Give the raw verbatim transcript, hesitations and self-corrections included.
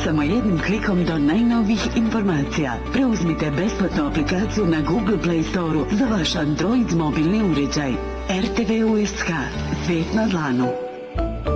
samo jednim klikom do najnovijih informacija. Preuzmite besplatnu aplikaciju na Google Play Store-u za vaš Android mobilni uređaj. R T V U S K. Svijet na dlanu.